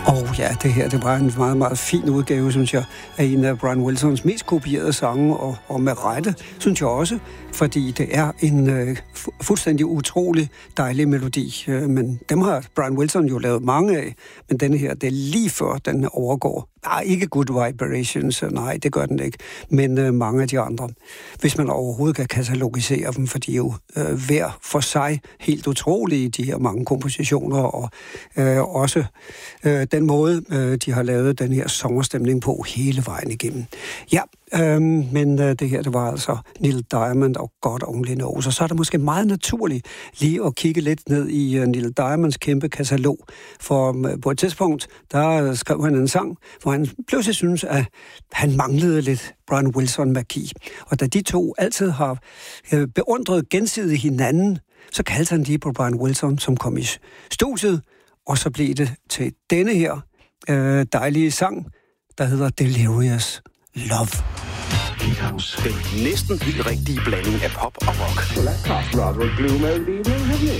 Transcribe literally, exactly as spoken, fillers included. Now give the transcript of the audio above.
Og ja, det her, det var en meget, meget fin udgave, synes jeg, af en af Brian Wilsons mest kopierede sange, og, og med rette, synes jeg også, fordi det er en øh, fu- fuldstændig utrolig dejlig melodi. Øh, men dem har Brian Wilson jo lavet mange af, men denne her, det er lige før den overgår. Nej, ikke Good Vibrations, nej, det gør den ikke, men øh, mange af de andre. Hvis man overhovedet kan katalogisere dem, for de er jo øh, hver for sig helt utrolige, de her mange kompositioner, og øh, også øh, den måde, øh, de har lavet den her sommerstemning på hele vejen igennem. Ja, øh, men øh, det her, det var altså Neil Diamond og God Only Knows, og så er det måske meget naturligt lige at kigge lidt ned i uh, Neil Diamonds kæmpe katalog, for øh, på et tidspunkt, der skrev han en sang, hvor han pludselig synes, at han manglede lidt Brian Wilson-magi. Og da de to altid har øh, beundret gensidigt hinanden, så kaldte han lige på Brian Wilson, som kom i studiet, og så blev det til denne her øh, dejlige sang, der hedder Delirious Love. Den næsten helt rigtige blanding af pop og rock. Well, that casts rather a gloom over the evening, hasn't it?